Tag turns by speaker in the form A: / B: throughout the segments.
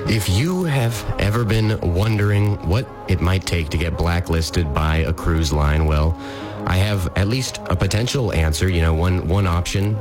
A: If you have ever been wondering what it might take to get blacklisted by a cruise line, well, I have at least a potential answer, one option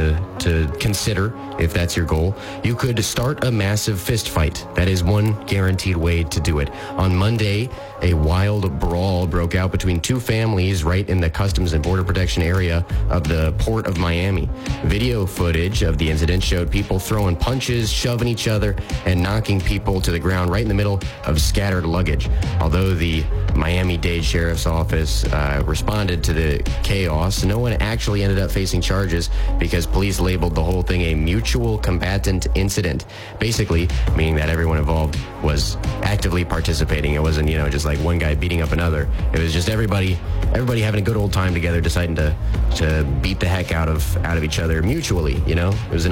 A: to consider if that's your goal. You could start a massive fist fight. That is one guaranteed way to do it. On Monday, a wild brawl broke out between two families right in the Customs and Border Protection area of the Port of Miami. Video footage of the incident showed people throwing punches, shoving each other, and knocking people to the ground right in the middle of scattered luggage. Although the Miami-Dade Sheriff's Office responded to the chaos, no one actually ended up facing charges because police labeled the whole thing a mutual combatant incident. Basically, meaning that everyone involved was actively participating. It wasn't, just like one guy beating up another. It was just everybody having a good old time together, deciding to beat the heck out of each other mutually. It was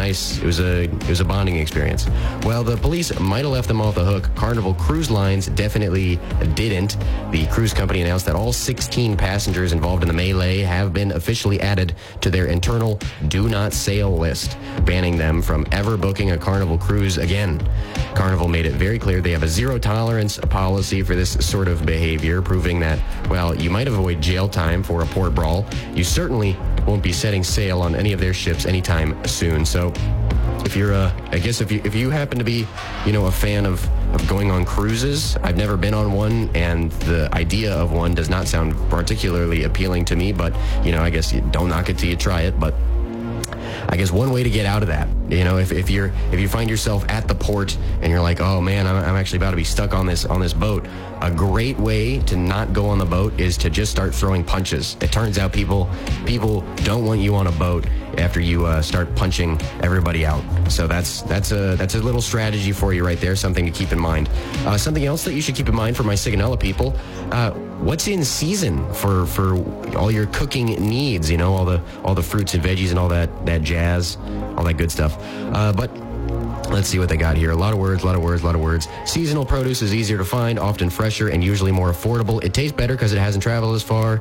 A: a bonding experience. Well, the police might have left them off the hook. Carnival Cruise Lines definitely didn't. The cruise company announced that all 16 passengers involved in the melee have been officially added to their internal do not sail list, banning them from ever booking a Carnival cruise again. Carnival made it very clear they have a zero tolerance policy for this sort of behavior, proving that, well, you might avoid jail time for a port brawl. You certainly won't be setting sail on any of their ships anytime soon. So if you're, if you happen to be, a fan of going on cruises, I've never been on one, and the idea of one does not sound particularly appealing to me, but, I guess you don't knock it till you try it. But I guess one way to get out of that, if you find yourself at the port and you're like, oh man, I'm actually about to be stuck on this boat, a great way to not go on the boat is to just start throwing punches. It turns out people don't want you on a boat after you start punching everybody out. So that's a little strategy for you right there, something to keep in mind. Something else that you should keep in mind for my Sigonella people, what's in season for all your cooking needs, all the fruits and veggies and all that jazz, all that good stuff. But let's see what they got here. A lot of words. Seasonal produce is easier to find, often fresher, and usually more affordable. It tastes better because it hasn't traveled as far.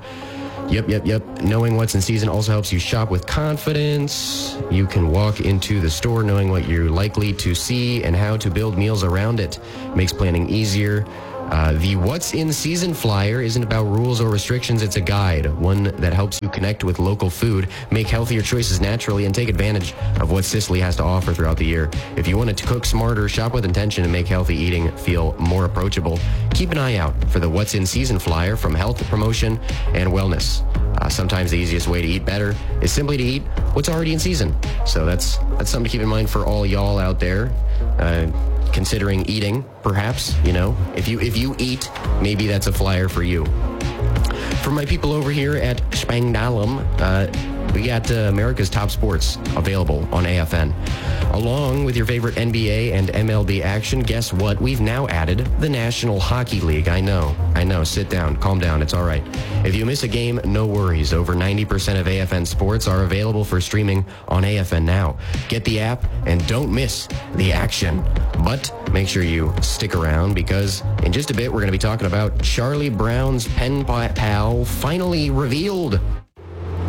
A: Yep. Knowing what's in season also helps you shop with confidence. You can walk into the store knowing what you're likely to see and how to build meals around it. Makes planning easier. The What's in Season flyer isn't about rules or restrictions. It's a guide, one that helps you connect with local food, make healthier choices naturally, and take advantage of what Sicily has to offer throughout the year. If you want to cook smarter, shop with intention, and make healthy eating feel more approachable, keep an eye out for the What's in Season flyer from Health Promotion and Wellness. Sometimes the easiest way to eat better is simply to eat what's already in season. So that's something to keep in mind for all y'all out there. Considering eating, perhaps, if you eat, maybe that's a flyer for you. For my people over here at Spangdahlem, we got America's Top Sports available on AFN. Along with your favorite NBA and MLB action, guess what? We've now added the National Hockey League. I know. Sit down. Calm down. It's all right. If you miss a game, no worries. Over 90% of AFN sports are available for streaming on AFN now. Get the app and don't miss the action. But make sure you stick around because in just a bit, we're going to be talking about Charlie Brown's pen pal finally revealed.